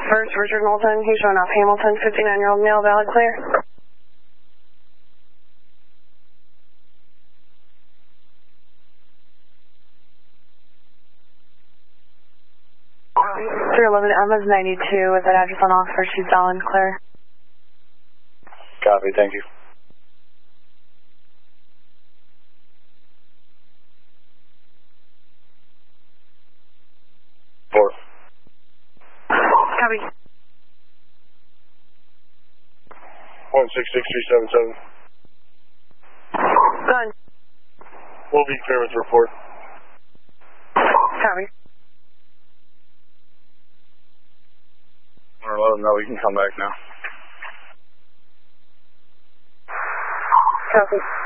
First, Richard Knowlton, he's showing off Hamilton, 59-year-old male, valid clear. .311 Emma's 92 with that address on Oxford, she's valid clear. Copy, thank you. Four. Copy. 166377. Gun. We'll be clear with report. Copy. 111, no, we can come back now. Copy.